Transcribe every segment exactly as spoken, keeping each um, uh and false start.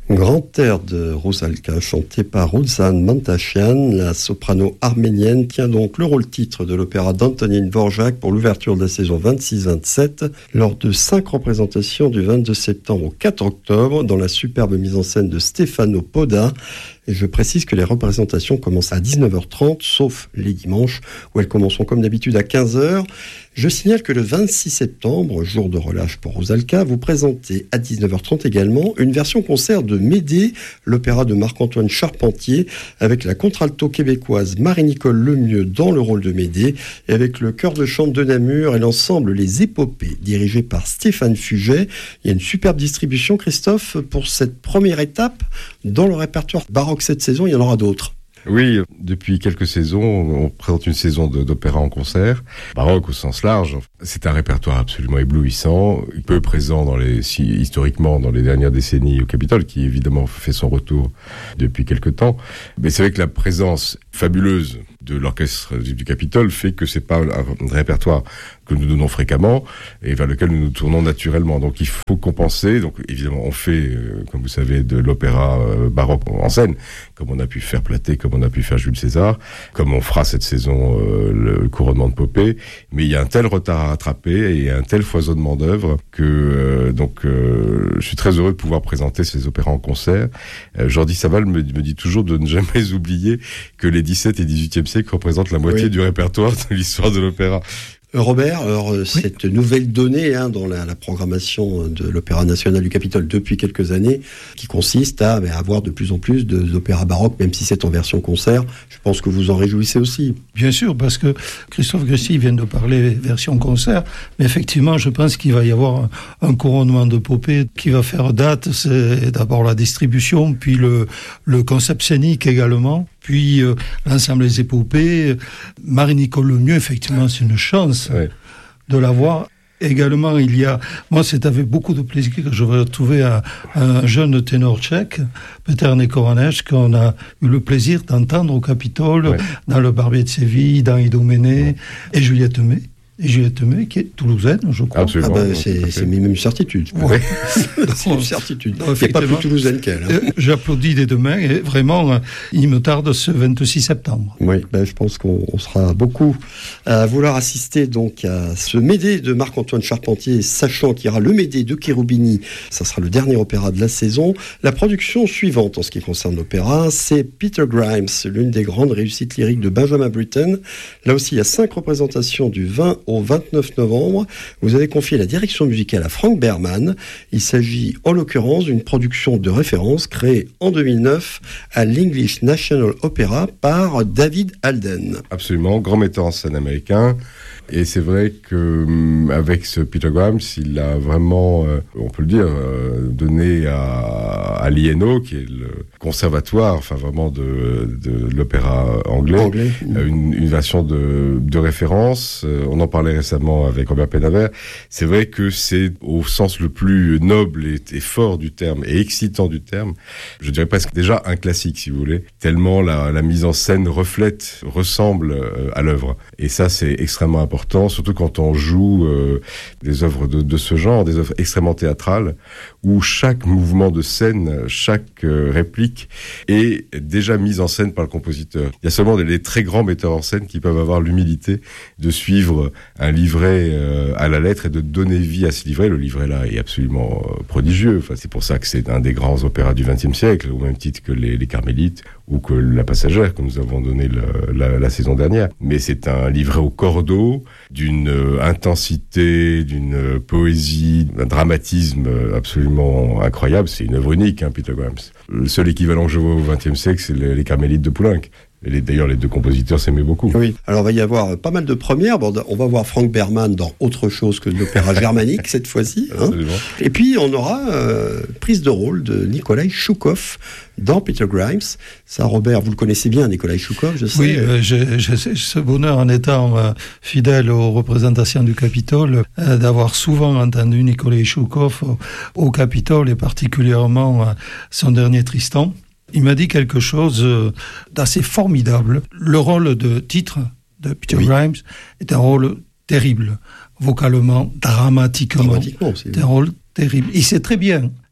Grand air de Rusalka, chanté par Ruzan Mantashian, la soprano arménienne, tient donc le rôle-titre de l'opéra d'Antonin Dvorak pour l'ouverture de la saison vingt-six vingt-sept, lors de cinq représentations du vingt-deux septembre au quatre octobre, dans la superbe mise en scène de Stefano Poda. Et je précise que les représentations commencent à dix-neuf heures trente, sauf les dimanches, où elles commenceront comme d'habitude à quinze heures. Je signale que le vingt-six septembre, jour de relâche pour Rusalka, vous présentez à dix-neuf heures trente également une version concert de Médée, l'opéra de Marc-Antoine Charpentier, avec la contralto québécoise Marie-Nicole Lemieux dans le rôle de Médée, et avec le chœur de chant de Namur et l'ensemble Les Épopées, dirigé par Stéphane Fuget. Il y a une superbe distribution, Christophe, pour cette première étape dans le répertoire baroque cette saison. Il y en aura d'autres. Oui, depuis quelques saisons, on présente une saison de, d'opéra en concert, baroque au sens large. C'est un répertoire absolument éblouissant, peu présent dans les, si, historiquement dans les dernières décennies au Capitole, qui évidemment fait son retour depuis quelques temps. Mais c'est vrai que la présence fabuleuse de l'orchestre du Capitole fait que c'est pas un répertoire que nous donnons fréquemment et vers lequel nous nous tournons naturellement. Donc il faut compenser. Donc évidemment on fait, euh, comme vous savez, de l'opéra euh, baroque en scène, comme on a pu faire Platée, comme on a pu faire Jules César, comme on fera cette saison euh, le couronnement de Popée. Mais il y a un tel retard à rattraper et un tel foisonnement d'œuvres que euh, donc euh, je suis très heureux de pouvoir présenter ces opéras en concert. Euh, Jordi Saval me, me dit toujours de ne jamais oublier que les dix-septième et dix-huitième siècles représentent la moitié oui. du répertoire de l'histoire de l'opéra. Robert, alors oui. cette nouvelle donnée hein, dans la, la programmation de l'Opéra national du Capitole depuis quelques années, qui consiste à ben, avoir de plus en plus de, d'opéras baroques, même si c'est en version concert, je pense que vous en réjouissez aussi. Bien sûr, parce que Christophe Gressy vient de parler version concert, mais effectivement, je pense qu'il va y avoir un, un couronnement de Popée qui va faire date. C'est d'abord la distribution, puis le, le concept scénique également. Puis euh, l'ensemble des épopées. Marie-Nicole Lemieux, effectivement, c'est une chance ouais. de la voir. Également, il y a... Moi, c'est avec beaucoup de plaisir que je vais retrouver un, un jeune ténor tchèque, Peter Nekoranec, qu'on a eu le plaisir d'entendre au Capitole, ouais. dans le Barbier de Séville, dans Idoménée, ouais. et Juliette May. Et Juliette May, qui est toulousaine, je crois. Absolument. Ah ben, c'est, c'est même une certitude. Ouais. c'est une certitude. Il n'y a pas plus toulousaine qu'elle. Hein. J'applaudis dès demain, et vraiment, il me tarde ce vingt-six septembre. Oui, ben, je pense qu'on on sera beaucoup à vouloir assister donc à ce Médée de Marc-Antoine Charpentier, sachant qu'il y aura le Médée de Cherubini. Ça sera le dernier opéra de la saison. La production suivante, en ce qui concerne l'opéra, c'est Peter Grimes, l'une des grandes réussites lyriques de Benjamin Britten. Là aussi, il y a cinq représentations du vingt au vingt-neuf novembre. Vous avez confié la direction musicale à Frank Berman. Il s'agit en l'occurrence d'une production de référence créée en deux mille neuf à l'English National Opera par David Alden. Absolument, grand metteur en scène américain. Et c'est vrai que avec ce Peter Grimes, il a vraiment, euh, on peut le dire, euh, donné à, à l'I N O, qui est le conservatoire, enfin vraiment de, de l'opéra anglais, anglais. Euh, une, une version de, de référence. Euh, on en parlait récemment avec Robert Penavert. C'est vrai que c'est au sens le plus noble et, et fort du terme et excitant du terme. Je dirais presque déjà un classique, si vous voulez, tellement la, la mise en scène reflète, ressemble euh, à l'œuvre. Et ça, c'est extrêmement important. Surtout quand on joue euh, des œuvres de, de ce genre, des œuvres extrêmement théâtrales, où chaque mouvement de scène, chaque euh, réplique est déjà mise en scène par le compositeur. Il y a seulement des, des très grands metteurs en scène qui peuvent avoir l'humilité de suivre un livret euh, à la lettre et de donner vie à ce livret. Le livret-là est absolument euh, prodigieux. Enfin, c'est pour ça que c'est un des grands opéras du vingtième siècle, au même titre que les, les Carmélites ou que La Passagère, que nous avons donné le, la, la saison dernière. Mais c'est un livret au cordeau, d'une euh, intensité, d'une euh, poésie, d'un dramatisme euh, absolument incroyable. C'est une œuvre unique, hein, Peter Grimes. Le seul équivalent que je vois au vingtième siècle, c'est les, les Carmélites de Poulenc. Et les, d'ailleurs, les deux compositeurs s'aimaient beaucoup. Oui, alors il va y avoir pas mal de premières. Bon, on va voir Frank Berman dans autre chose que de l'opéra germanique cette fois-ci. Hein. Et puis on aura euh, prise de rôle de Nikolai Choukov dans Peter Grimes. Ça, Robert, vous le connaissez bien, Nikolai Choukov, je sais. Oui, euh, j'ai, j'ai ce bonheur en étant euh, fidèle aux représentations du Capitole, euh, d'avoir souvent entendu Nikolai Choukov au, au Capitole et particulièrement euh, son dernier Tristan. Il m'a dit quelque chose d'assez formidable. Le rôle de titre de Peter oui. Grimes est un rôle terrible, vocalement, dramatiquement. Dramatiquement, c'est un rôle terrible. Il sait très bien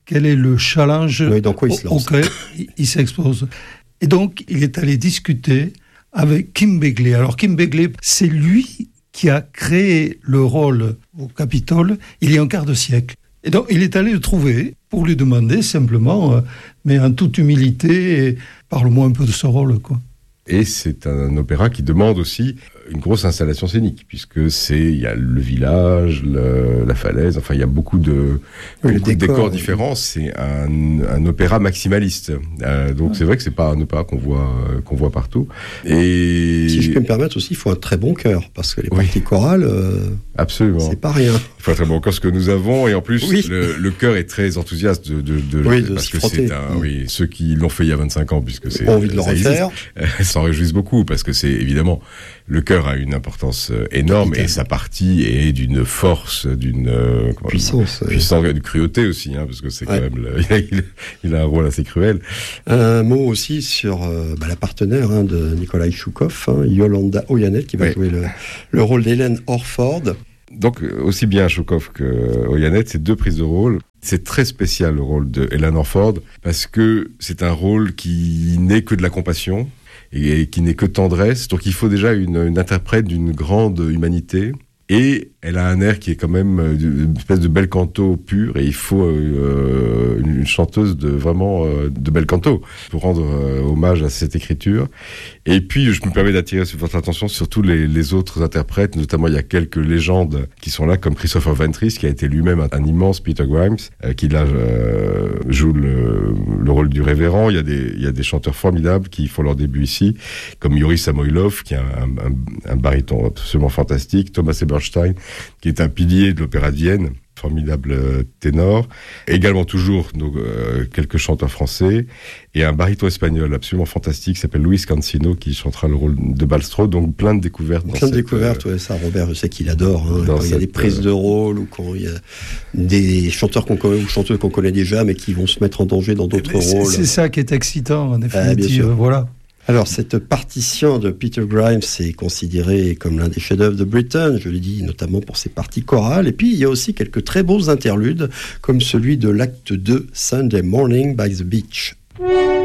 quel est le challenge oui, dans quoi il se lance. auquel il, il s'expose. Et donc, il est allé discuter avec Kim Begley. Alors, Kim Begley, c'est lui qui a créé le rôle au Capitole il y a un quart de siècle. Et donc, il est allé le trouver pour lui demander simplement, euh, mais en toute humilité, parle-moi un peu de ce rôle, quoi. Et c'est un opéra qui demande aussi une grosse installation scénique, puisque c'est, il y a le village, le, la falaise, enfin il y a beaucoup de, oui, beaucoup décor, de décors oui. différents. C'est un, un opéra maximaliste. Euh, donc ouais. c'est vrai que c'est pas un opéra qu'on voit, euh, qu'on voit partout. Et si je peux me permettre aussi, il faut un très bon chœur, parce que les oui. parties chorales, euh, absolument, c'est pas rien. Il faut un très bon chœur, ce que nous avons, et en plus oui. le, le chœur est très enthousiaste de, de, de, oui, de parce que frotter. c'est un, mmh. oui, ceux qui l'ont fait il y a vingt-cinq ans, puisque c'est envie de le refaire, existe, s'en réjouissent beaucoup, parce que c'est évidemment le chœur a une importance énorme et sa partie est d'une force, d'une euh, puissance, dire, puissance, d'une cruauté aussi, hein, parce que c'est ouais. quand même, le, il, il a un rôle assez cruel. Un mot aussi sur euh, bah, la partenaire hein, de Nikolai Choukov, hein, Yolanda Oyanet, qui va ouais. jouer le, le rôle d'Hélène Orford. Donc aussi bien Choukov que Oyanet, c'est deux prises de rôle. C'est très spécial le rôle de Hélène Orford parce que c'est un rôle qui n'est que de la compassion et qui n'est que tendresse. Donc il faut déjà une, une interprète d'une grande humanité. Et elle a un air qui est quand même une espèce de bel canto pur, et il faut euh, une chanteuse de vraiment euh, de bel canto pour rendre euh, hommage à cette écriture. Et puis je me permets d'attirer votre attention sur tous les, les autres interprètes, notamment il y a quelques légendes qui sont là, comme Christopher Ventris, qui a été lui-même un, un immense Peter Grimes, euh, qui là euh, joue le, le rôle du révérend. Il y a des il y a des chanteurs formidables qui font leur début ici, comme Yuri Samoilov, qui est un, un, un baryton absolument fantastique, Thomas Eberstein, qui est un pilier de l'opéra de Vienne, formidable euh, ténor, également toujours nos, euh, quelques chanteurs français, et un baryton espagnol absolument fantastique qui s'appelle Luis Cancino, qui chantera le rôle de Balstro, donc plein de découvertes. Plein de découvertes, euh, ouais, ça Robert, je sais qu'il adore, hein, quand il y a des prises de rôle, ou quand il y a des chanteurs qu'on connaît, ou chanteuses qu'on connaît déjà, mais qui vont se mettre en danger dans d'autres c'est, rôles. C'est ça qui est excitant, en définitive, ah, voilà. Alors, cette partition de Peter Grimes est considérée comme l'un des chefs-d'œuvre de Britten, je l'ai dit, notamment pour ses parties chorales. Et puis, il y a aussi quelques très beaux interludes, comme celui de l'acte deux, Sunday Morning by the Beach.